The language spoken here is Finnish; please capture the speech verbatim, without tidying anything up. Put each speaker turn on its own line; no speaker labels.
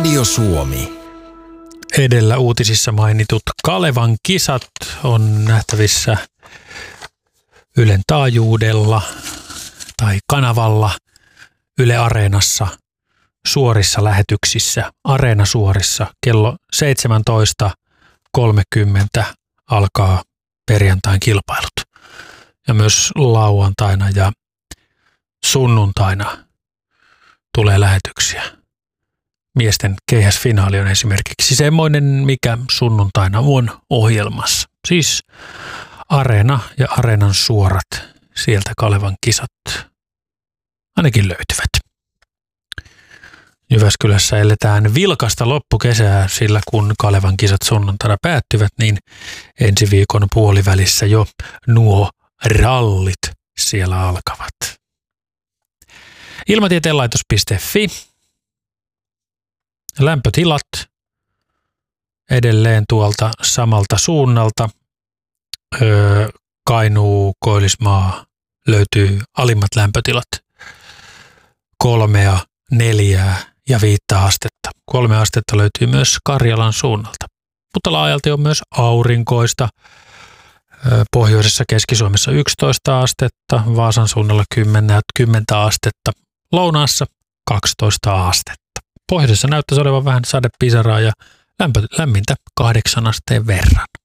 Radio Suomi.
Edellä uutisissa mainitut Kalevan kisat on nähtävissä Ylen taajuudella tai kanavalla Yle Areenassa suorissa lähetyksissä, Areenasuorissa. Kello seitsemäntoista kolmekymmentä alkaa perjantain kilpailut. Ja myös lauantaina ja sunnuntaina tulee lähetyksiä. Miesten keihäsfinaali on esimerkiksi semmoinen, mikä sunnuntaina on ohjelmassa. Siis Areena ja Areenan suorat, sieltä Kalevan kisat ainakin löytyvät. Jyväskylässä eletään vilkasta loppukesää, sillä kun Kalevan kisat sunnuntaina päättyvät, niin ensi viikon puolivälissä jo nuo rallit siellä alkavat. Ilmatieteenlaitos piste fi. Lämpötilat edelleen tuolta samalta suunnalta. Öö, Kainuu, Koillismaa löytyy alimmat lämpötilat. Kolmea, neljää ja viittä astetta. Kolme astetta löytyy myös Karjalan suunnalta. Mutta laajalti on myös aurinkoista. Öö, pohjoisessa Keski-Suomessa yksitoista astetta, Vaasan suunnalla kymmenen, kymmenen astetta, lounaassa kaksitoista astetta. Pohjoisessa näyttäisi olevan vähän sadepisaraa ja lämpö, lämmintä kahdeksan asteen verran.